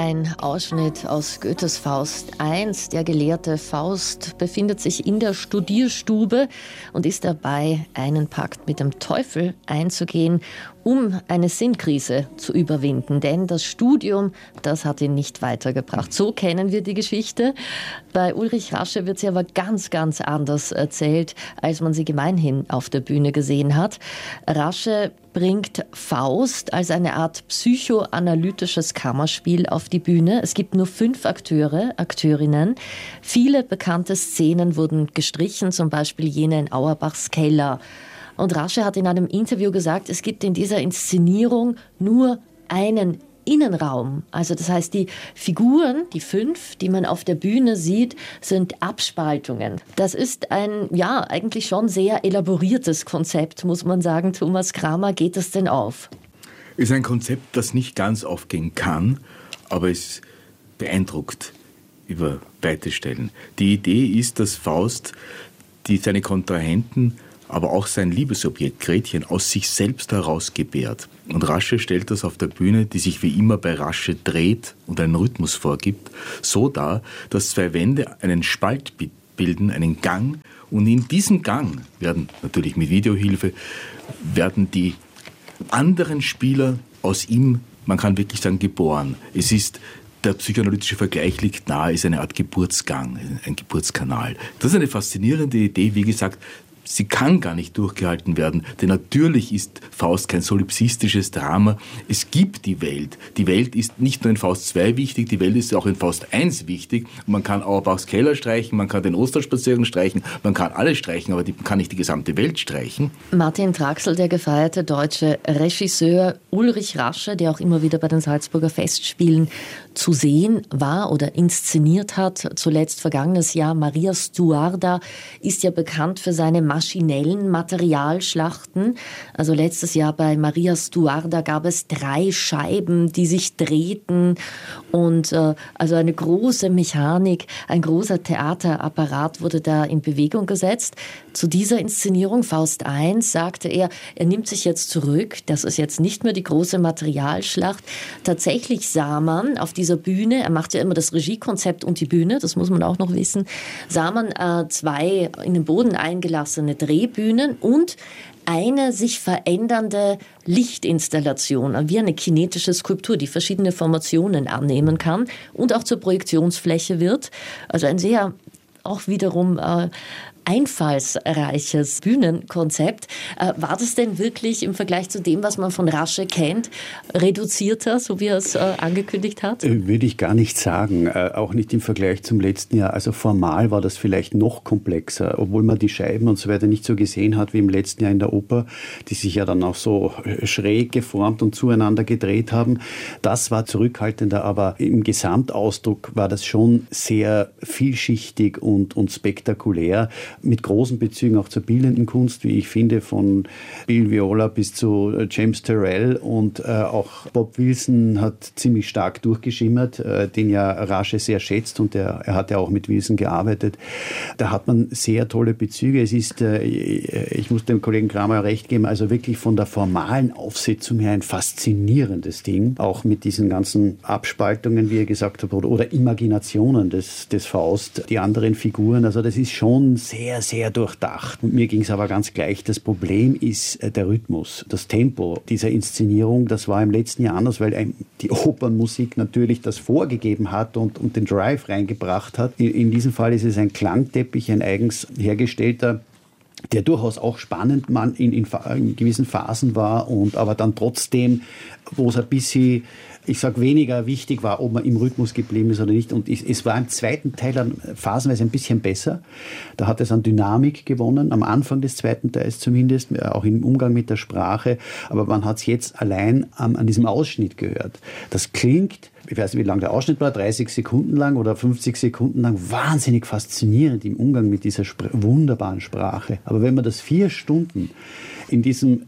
Ein Ausschnitt aus Goethes Faust I. Der gelehrte Faust befindet sich in der Studierstube und ist dabei, einen Pakt mit dem Teufel einzugehen, um eine Sinnkrise zu überwinden. Denn das Studium, das hat ihn nicht weitergebracht. So kennen wir die Geschichte. Bei Ulrich Rasche wird sie aber ganz, ganz anders erzählt, als man sie gemeinhin auf der Bühne gesehen hat. Rasche bringt Faust als eine Art psychoanalytisches Kammerspiel auf die Bühne. Es gibt nur 5 Akteure, Akteurinnen. Viele bekannte Szenen wurden gestrichen, zum Beispiel jene in Auerbachs Keller. Und Rasche hat in einem Interview gesagt, es gibt in dieser Inszenierung nur einen Innenraum. Also das heißt, die Figuren, die 5, die man auf der Bühne sieht, sind Abspaltungen. Das ist ein, ja, eigentlich schon sehr elaboriertes Konzept, muss man sagen. Thomas Kramer, geht es denn auf? Ist ein Konzept, das nicht ganz aufgehen kann, aber es beeindruckt über weite Stellen. Die Idee ist, dass Faust seine Kontrahenten, aber auch sein Liebesobjekt Gretchen aus sich selbst heraus gebärt. Und Rasche stellt das auf der Bühne, die sich wie immer bei Rasche dreht und einen Rhythmus vorgibt, so dar, dass 2 Wände einen Spalt bilden, einen Gang. Und in diesem Gang werden, natürlich mit Videohilfe, werden die anderen Spieler aus ihm, man kann wirklich sagen, geboren. Es ist der psychoanalytische Vergleich liegt nahe, ist eine Art Geburtsgang, ein Geburtskanal. Das ist eine faszinierende Idee, wie gesagt. Sie kann gar nicht durchgehalten werden, denn natürlich ist Faust kein solipsistisches Drama. Es gibt die Welt. Die Welt ist nicht nur in Faust II wichtig, die Welt ist auch in Faust I wichtig. Und man kann Auerbachs Keller streichen, man kann den Osterspaziergang streichen, man kann alles streichen, aber man kann nicht die gesamte Welt streichen. Martin Traxel, der gefeierte deutsche Regisseur Ulrich Rasche, der auch immer wieder bei den Salzburger Festspielen zu sehen war oder inszeniert hat, zuletzt vergangenes Jahr Maria Stuarda, ist ja bekannt für seine maschinellen Materialschlachten. Also letztes Jahr bei Maria Stuarda gab es 3 Scheiben, die sich drehten und also eine große Mechanik, ein großer Theaterapparat wurde da in Bewegung gesetzt. Zu dieser Inszenierung Faust I sagte er nimmt sich jetzt zurück, das ist jetzt nicht mehr die große Materialschlacht. Tatsächlich sah man auf dieser Bühne, er macht ja immer das Regiekonzept und die Bühne, das muss man auch noch wissen, sah man 2 in den Boden eingelassene Drehbühnen und eine sich verändernde Lichtinstallation, wie eine kinetische Skulptur, die verschiedene Formationen annehmen kann und auch zur Projektionsfläche wird. Also ein sehr auch wiederum einfallsreiches Bühnenkonzept. War das denn wirklich im Vergleich zu dem, was man von Rasche kennt, reduzierter, so wie er es angekündigt hat? Würde ich gar nicht sagen, auch nicht im Vergleich zum letzten Jahr. Also formal war das vielleicht noch komplexer, obwohl man die Scheiben und so weiter nicht so gesehen hat wie im letzten Jahr in der Oper, die sich ja dann auch so schräg geformt und zueinander gedreht haben. Das war zurückhaltender, aber im Gesamtausdruck war das schon sehr vielschichtig und spektakulär, mit großen Bezügen auch zur bildenden Kunst, wie ich finde, von Bill Viola bis zu James Turrell, und auch Bob Wilson hat ziemlich stark durchgeschimmert, den ja Rasche sehr schätzt, und er hat ja auch mit Wilson gearbeitet. Da hat man sehr tolle Bezüge. Es ist, ich muss dem Kollegen Kramer recht geben, also wirklich von der formalen Aufsetzung her ein faszinierendes Ding, auch mit diesen ganzen Abspaltungen, wie ihr gesagt habt, oder Imaginationen des Faust, die anderen Figuren. Also das ist schon sehr, sehr durchdacht. Und mir ging es aber ganz gleich. Das Problem ist der Rhythmus, das Tempo dieser Inszenierung. Das war im letzten Jahr anders, weil die Opernmusik natürlich das vorgegeben hat und den Drive reingebracht hat. In diesem Fall ist es ein Klangteppich, ein eigens hergestellter, der durchaus auch spannend in gewissen Phasen war, aber dann trotzdem, wo es ein bisschen, ich sage, weniger wichtig war, ob man im Rhythmus geblieben ist oder nicht. Und es war im zweiten Teil dann phasenweise ein bisschen besser. Da hat es an Dynamik gewonnen, am Anfang des zweiten Teils zumindest, auch im Umgang mit der Sprache. Aber man hat es jetzt allein an diesem Ausschnitt gehört. Das klingt, ich weiß nicht, wie lang der Ausschnitt war, 30 Sekunden lang oder 50 Sekunden lang, wahnsinnig faszinierend im Umgang mit dieser wunderbaren Sprache. Aber wenn man das 4 Stunden in diesem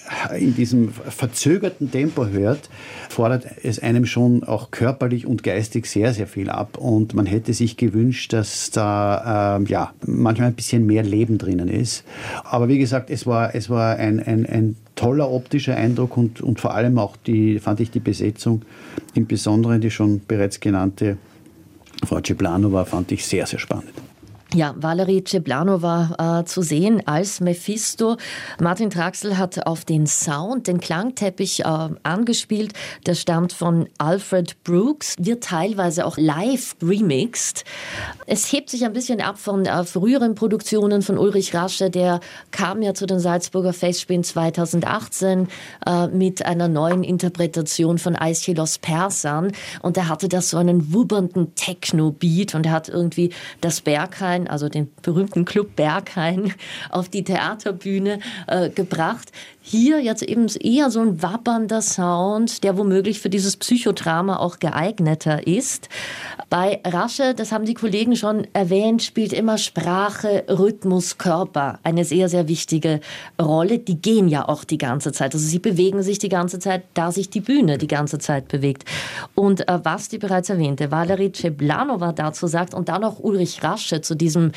in diesem verzögerten Tempo hört, fordert es einem schon auch körperlich und geistig sehr, sehr viel ab. Und man hätte sich gewünscht, dass da manchmal ein bisschen mehr Leben drinnen ist. Aber wie gesagt, es war ein toller optischer Eindruck und vor allem auch fand ich die Besetzung, im Besonderen die schon bereits genannte Frau Ceplanova, fand ich sehr, sehr spannend. Ja, Valerie Ceplanova zu sehen als Mephisto. Martin Traxel hat auf den Sound, den Klangteppich angespielt. Der stammt von Alfred Brooks, wird teilweise auch live remixed. Es hebt sich ein bisschen ab von früheren Produktionen von Ulrich Rasche. Der kam ja zu den Salzburger Festspielen 2018 mit einer neuen Interpretation von Aeschylus Persan. Und er hatte da so einen wubbernden Techno-Beat und er hat irgendwie das Berghain, also den berühmten Club Berghain, auf die Theaterbühne gebracht. Hier jetzt eben eher so ein wabbernder Sound, der womöglich für dieses Psychodrama auch geeigneter ist. Bei Rasche, das haben die Kollegen schon erwähnt, spielt immer Sprache, Rhythmus, Körper eine sehr, sehr wichtige Rolle. Die gehen ja auch die ganze Zeit. Also sie bewegen sich die ganze Zeit, da sich die Bühne die ganze Zeit bewegt. Und was die bereits erwähnte Valerie Ceplanova dazu sagt und dann auch Ulrich Rasche zu diesem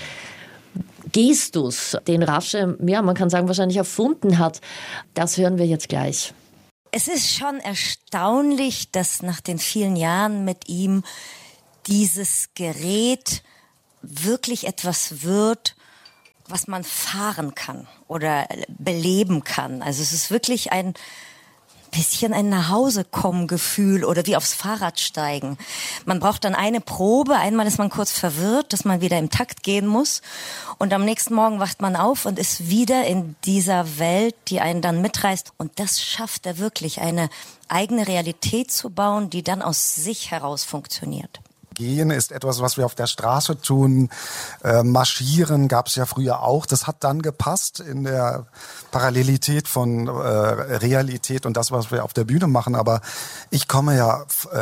Gestus, den Rasche, ja, man kann sagen, wahrscheinlich erfunden hat, das hören wir jetzt gleich. Es ist schon erstaunlich, dass nach den vielen Jahren mit ihm dieses Gerät wirklich etwas wird, was man fahren kann oder beleben kann. Also es ist wirklich ein bisschen ein Nachhausekommen-Gefühl oder wie aufs Fahrrad steigen. Man braucht dann eine Probe, einmal ist man kurz verwirrt, dass man wieder im Takt gehen muss und am nächsten Morgen wacht man auf und ist wieder in dieser Welt, die einen dann mitreißt und das schafft er wirklich, eine eigene Realität zu bauen, die dann aus sich heraus funktioniert. Gehen ist etwas, was wir auf der Straße tun. Marschieren gab es ja früher auch. Das hat dann gepasst in der Parallelität von Realität und das, was wir auf der Bühne machen. Aber ich komme ja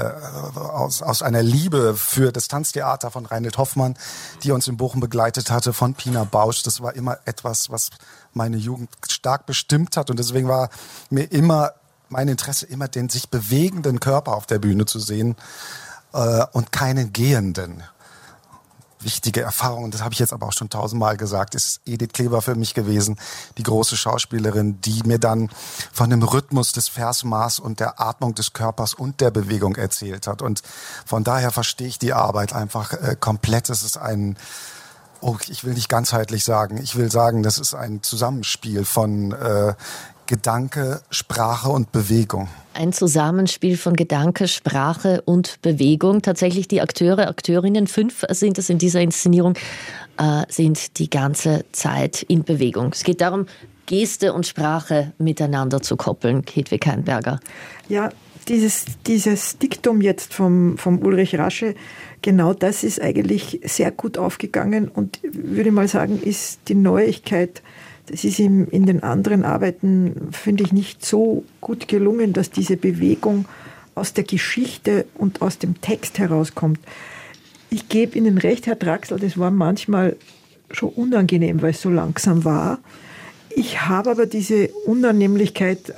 aus einer Liebe für das Tanztheater von Reinhold Hoffmann, die uns in Bochum begleitet hatte, von Pina Bausch. Das war immer etwas, was meine Jugend stark bestimmt hat. Und deswegen war mir immer mein Interesse, immer den sich bewegenden Körper auf der Bühne zu sehen. Und keinen Gehenden. Wichtige Erfahrung, und das habe ich jetzt aber auch schon 1000-mal gesagt, ist Edith Kleber für mich gewesen, die große Schauspielerin, die mir dann von dem Rhythmus des Versmaß und der Atmung des Körpers und der Bewegung erzählt hat. Und von daher verstehe ich die Arbeit einfach komplett. Es ist ich will nicht ganzheitlich sagen, ich will sagen, das ist ein Zusammenspiel von Gedanke, Sprache und Bewegung. Ein Zusammenspiel von Gedanke, Sprache und Bewegung. Tatsächlich die Akteure, Akteurinnen, 5 sind es in dieser Inszenierung, sind die ganze Zeit in Bewegung. Es geht darum, Geste und Sprache miteinander zu koppeln. Hedwig Heinberger. Ja, dieses Diktum jetzt vom Ulrich Rasche, genau das ist eigentlich sehr gut aufgegangen und würde mal sagen, ist die Neuigkeit. Das ist ihm in den anderen Arbeiten, finde ich, nicht so gut gelungen, dass diese Bewegung aus der Geschichte und aus dem Text herauskommt. Ich gebe Ihnen recht, Herr Traxel, das war manchmal schon unangenehm, weil es so langsam war. Ich habe aber diese Unannehmlichkeit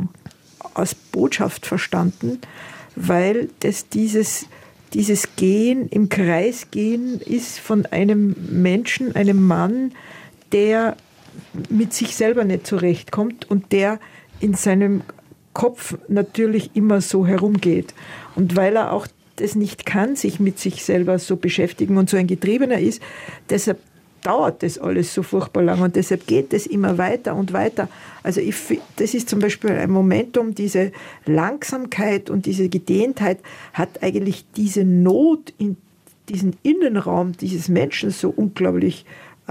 als Botschaft verstanden, weil das dieses Gehen, im Kreis gehen ist von einem Menschen, einem Mann, der mit sich selber nicht zurechtkommt und der in seinem Kopf natürlich immer so herumgeht. Und weil er auch das nicht kann, sich mit sich selber so beschäftigen und so ein Getriebener ist, deshalb dauert das alles so furchtbar lang und deshalb geht es immer weiter und weiter. Also das ist zum Beispiel ein Momentum, diese Langsamkeit und diese Gedehntheit hat eigentlich diese Not in diesen Innenraum dieses Menschen so unglaublich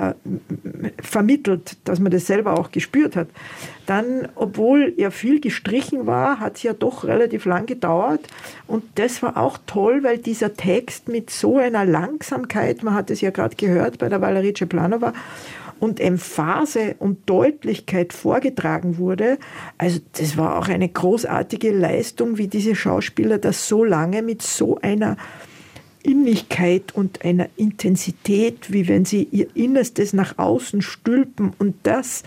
vermittelt, dass man das selber auch gespürt hat. Dann, obwohl ja viel gestrichen war, hat es ja doch relativ lang gedauert und das war auch toll, weil dieser Text mit so einer Langsamkeit, man hat es ja gerade gehört bei der Valerie Ceplanova, und Emphase und Deutlichkeit vorgetragen wurde. Also das war auch eine großartige Leistung, wie diese Schauspieler das so lange mit so einer Innigkeit und einer Intensität, wie wenn sie ihr Innerstes nach außen stülpen und das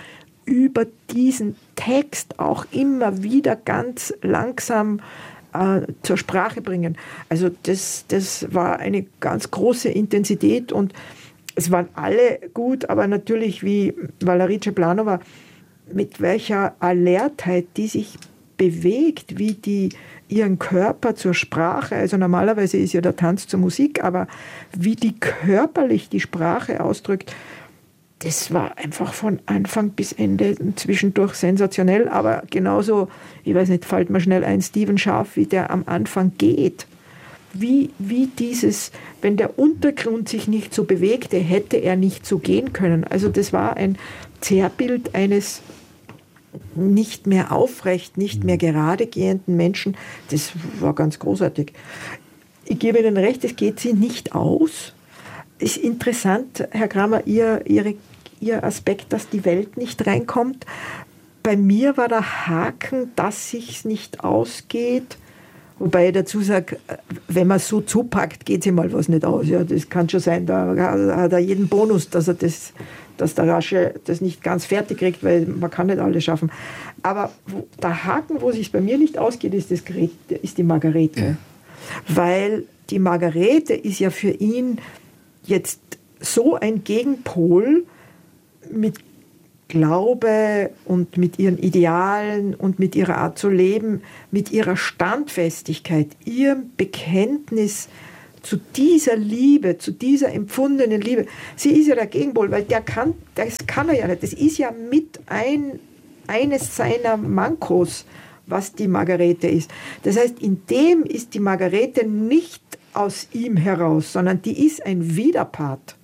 über diesen Text auch immer wieder ganz langsam zur Sprache bringen. Also das war eine ganz große Intensität und es waren alle gut, aber natürlich wie Valerie Ceplanova, mit welcher Alertheit die sich bewegt, wie die ihren Körper zur Sprache, also normalerweise ist ja der Tanz zur Musik, aber wie die körperlich die Sprache ausdrückt, das war einfach von Anfang bis Ende zwischendurch sensationell, aber genauso, ich weiß nicht, fällt mir schnell ein, Stephen Scharf, wie der am Anfang geht. Wie dieses, wenn der Untergrund sich nicht so bewegte, hätte er nicht so gehen können. Also das war ein Zerrbild eines nicht mehr aufrecht, nicht mehr gerade gehenden Menschen. Das war ganz großartig. Ich gebe Ihnen recht, es geht Sie nicht aus. Es ist interessant, Herr Kramer, Ihr Aspekt, dass die Welt nicht reinkommt. Bei mir war der Haken, dass sich's nicht ausgeht. Wobei ich dazu sage, wenn man es so zupackt, geht sich mal was nicht aus. Ja, das kann schon sein, da hat er jeden Bonus, dass der Rasche das nicht ganz fertig kriegt, weil man kann nicht alles schaffen. Aber der Haken, wo es sich bei mir nicht ausgeht, ist die Margarete. Ja. Weil die Margarete ist ja für ihn jetzt so ein Gegenpol mit Glaube und mit ihren Idealen und mit ihrer Art zu leben, mit ihrer Standfestigkeit, ihrem Bekenntnis zu dieser Liebe, zu dieser empfundenen Liebe. Sie ist ja der Gegenpol, weil das kann er ja nicht. Das ist ja mit eines seiner Mankos, was die Margarete ist. Das heißt, in dem ist die Margarete nicht aus ihm heraus, sondern die ist ein Widerpart.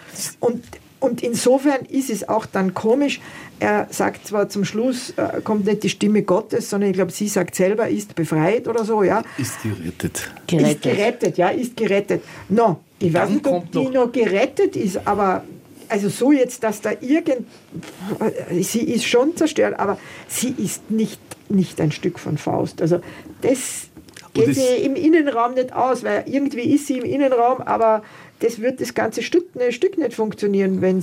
Und insofern ist es auch dann komisch, er sagt zwar zum Schluss, kommt nicht die Stimme Gottes, sondern ich glaube, sie sagt selber, ist befreit oder so, ja. Ist gerettet. Ist gerettet, ja, ist gerettet. No, ich weiß nicht, ob die noch gerettet ist, aber also so jetzt, dass da sie ist schon zerstört, aber sie ist nicht ein Stück von Faust. Also das geht sie im Innenraum nicht aus, weil irgendwie ist sie im Innenraum, aber das wird das ganze Stück nicht funktionieren, wenn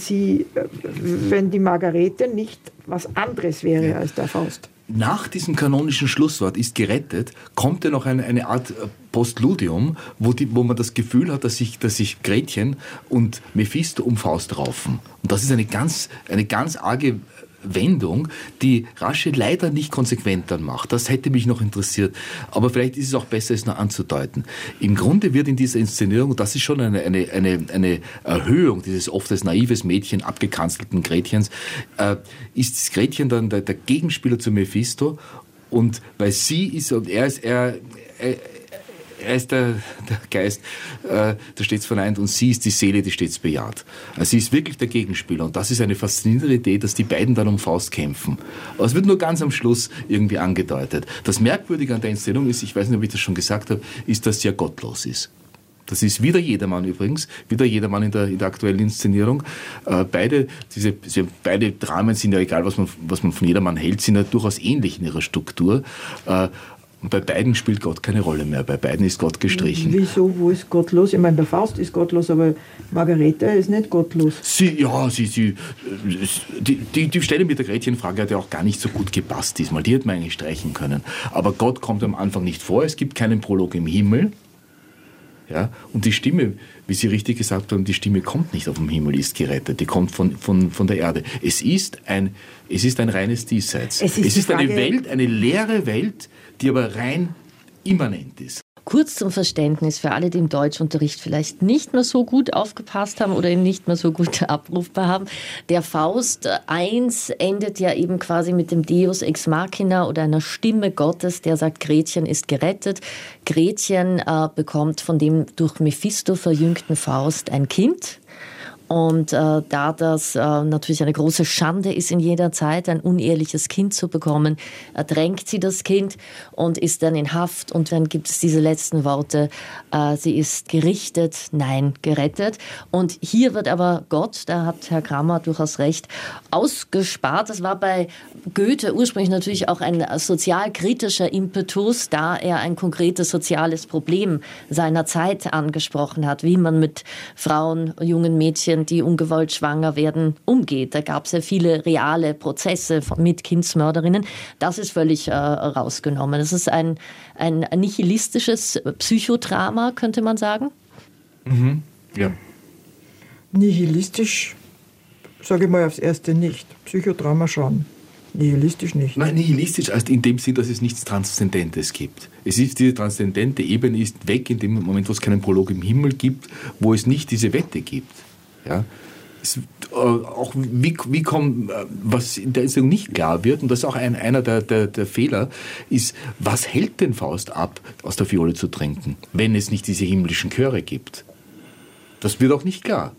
die Margarete nicht was anderes wäre als der Faust. Nach diesem kanonischen Schlusswort ist gerettet, kommt ja noch eine Art Postludium, wo man das Gefühl hat, dass sich Gretchen und Mephisto um Faust raufen. Und das ist eine ganz arge Wendung, die Rasche leider nicht konsequent dann macht. Das hätte mich noch interessiert. Aber vielleicht ist es auch besser, es nur anzudeuten. Im Grunde wird in dieser Inszenierung, und das ist schon eine Erhöhung dieses oft als naives Mädchen abgekanzelten Gretchens, ist das Gretchen dann der Gegenspieler zu Mephisto, und weil sie ist und er ist der Geist, der stets verneint, und sie ist die Seele, die stets bejaht. Also sie ist wirklich der Gegenspieler, und das ist eine faszinierende Idee, dass die beiden dann um Faust kämpfen. Aber es wird nur ganz am Schluss irgendwie angedeutet. Das Merkwürdige an der Inszenierung ist, ich weiß nicht, ob ich das schon gesagt habe, ist, dass sie ja gottlos ist. Das ist wieder Jedermann übrigens, wieder Jedermann in der aktuellen Inszenierung. Beide Dramen sind ja, egal was man von Jedermann hält, sind ja durchaus ähnlich in ihrer Struktur. Und bei beiden spielt Gott keine Rolle mehr. Bei beiden ist Gott gestrichen. Wieso? Wo ist gottlos? Ich meine, der Faust ist gottlos, aber Margarete ist nicht gottlos. Die Stelle mit der Gretchenfrage hat ja auch gar nicht so gut gepasst diesmal. Die hätte man eigentlich streichen können. Aber Gott kommt am Anfang nicht vor. Es gibt keinen Prolog im Himmel. Ja, und die Stimme, wie Sie richtig gesagt haben, die Stimme kommt nicht auf dem Himmel, ist gerettet, die kommt von der Erde. Es ist ein reines Diesseits. Es ist eine Welt, eine leere Welt, die aber rein immanent ist. Kurz zum Verständnis für alle, die im Deutschunterricht vielleicht nicht mehr so gut aufgepasst haben oder ihn nicht mehr so gut abrufbar haben. Der Faust 1 endet ja eben quasi mit dem Deus ex machina oder einer Stimme Gottes, der sagt, Gretchen ist gerettet. Gretchen bekommt von dem durch Mephisto verjüngten Faust ein Kind. Und da das natürlich eine große Schande ist in jeder Zeit, ein unehrliches Kind zu bekommen, ertränkt sie das Kind und ist dann in Haft. Und dann gibt es diese letzten Worte, sie ist gerichtet, nein, gerettet. Und hier wird aber Gott, da hat Herr Kramer durchaus recht, ausgespart. Das war bei Goethe ursprünglich natürlich auch ein sozialkritischer Impetus, da er ein konkretes soziales Problem seiner Zeit angesprochen hat, wie man mit Frauen, jungen Mädchen Schauspielerin, die ungewollt schwanger werden, umgeht. Da gab es ja viele reale Prozesse mit Kindsmörderinnen. Das ist völlig rausgenommen. Das ist ein nihilistisches Psychodrama, könnte man sagen. Mhm. Ja. Nihilistisch, sage ich mal aufs Erste nicht. Psychodrama schon. Nihilistisch nicht. Nein, nihilistisch also in dem Sinn, dass es nichts Transzendentes gibt. Es ist diese transzendente Ebene ist weg in dem Moment, wo es keinen Prolog im Himmel gibt, wo es nicht diese Wette gibt. Ja? Auch wie kommt, was in der Erzählung nicht klar wird, und das ist auch einer der Fehler, ist, was hält den Faust ab, aus der Fiole zu trinken, wenn es nicht diese himmlischen Chöre gibt? Das wird auch nicht klar.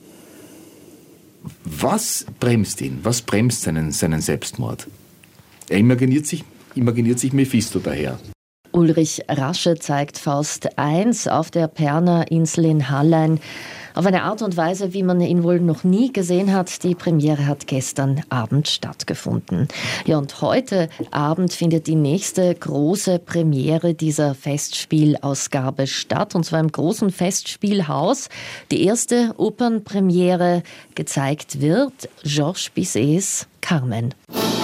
Was bremst ihn? Was bremst seinen Selbstmord? Er imaginiert sich Mephisto daher. Ulrich Rasche zeigt Faust I auf der Perner Insel in Hallein auf eine Art und Weise, wie man ihn wohl noch nie gesehen hat. Die Premiere hat gestern Abend stattgefunden. Ja, und heute Abend findet die nächste große Premiere dieser Festspielausgabe statt, und zwar im großen Festspielhaus. Die erste Opernpremiere gezeigt wird Georges Bizets Carmen.